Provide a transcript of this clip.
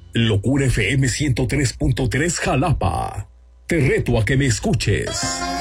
Locura FM 103.3 Jalapa. Te reto a que me escuches.